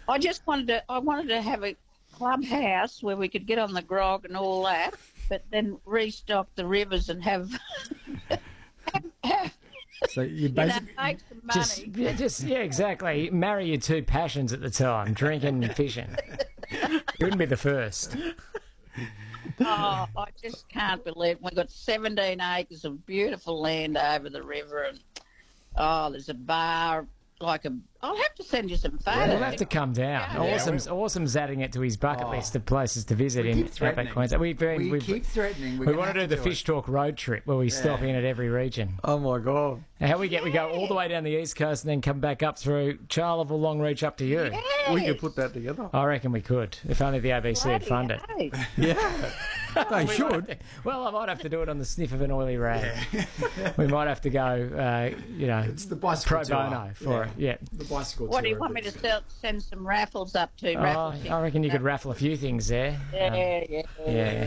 I wanted to have a clubhouse where we could get on the grog and all that, but then restock the rivers and have, So you you know, basically make some money. Yeah, exactly. Marry your two passions at the time, drinking and fishing. You wouldn't be the first. Oh, I just can't believe we've got 17 acres of beautiful land over the river, and there's a bar I'll have to send you some photos. We'll have to come down. Awesome's adding it to his bucket list of places to visit in outback Queensland. we keep threatening. We want to do the Fish Talk road trip where we stop in at every region. Oh my God! And how we go all the way down the east coast and then come back up through Charleville, Longreach up to you. Yes. We could put that together. I reckon we could, if only the ABC would fund it. Yeah, they should. Well, I might have to do it on the sniff of an oily rag. We might have to go, It's the bicycle pro tour. bono for it. Yeah. The bicycle What tour do you want me to send some raffles up to? I reckon you could raffle a few things there. Yeah.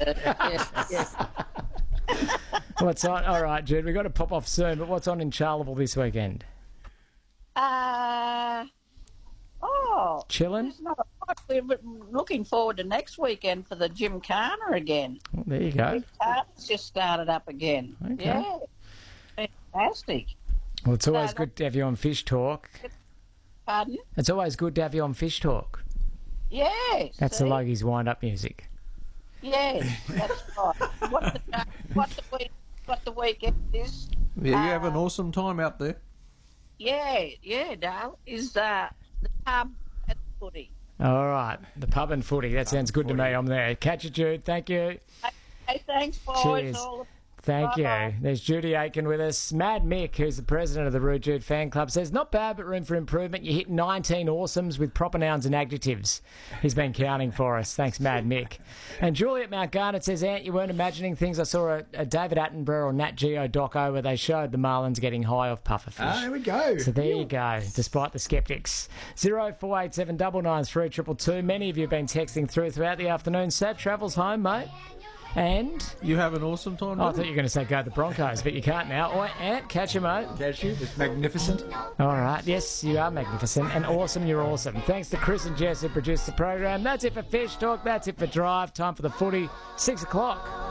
What's on? All right, Jude, we've got to pop off soon, but what's on in Charleville this weekend? Chilling? There's not a lot. We're looking forward to next weekend for the Gymkhana again. Well, there you go. Gymkhana's just started up again. Okay. Yeah. Fantastic. Well, it's always good to have you on Fish Talk. Pardon? It's always good to have you on Fish Talk. Yes. That's the Logies wind-up music. Yes, that's right. What the weekend is? Yeah, you have an awesome time out there. Yeah, Dale. Is the pub at the footy. All right, the pub and footy. That sounds good to me. I'm there. Catch you, Jude. Thank you. Hey, thanks, boys. Cheers. Thank Bye-bye. you. There's Judy Aiken with us. Mad Mick, who's the president of the Rude Jude fan club, says, not bad, but room for improvement. You hit 19 awesomes with proper nouns and adjectives. He's been counting for us. Thanks, Mad Mick. And Juliet Mount Garnet says, Ant, you weren't imagining things. I saw a David Attenborough or Nat Geo doco where they showed the marlins getting high off pufferfish. Ah, there we go. So there you go, despite the sceptics. 0487 993 222. Many of you have been texting throughout the afternoon. Safe travels home, mate. And You have an awesome time. I thought you were going to say go the Broncos, but you can't now. Oi, Ant, catch you, mate. Catch you. It's magnificent. All right. Yes, you are magnificent. And awesome, you're awesome. Thanks to Chris and Jess who produced the program. That's it for Fish Talk. That's it for Drive. Time for the footy. 6 o'clock.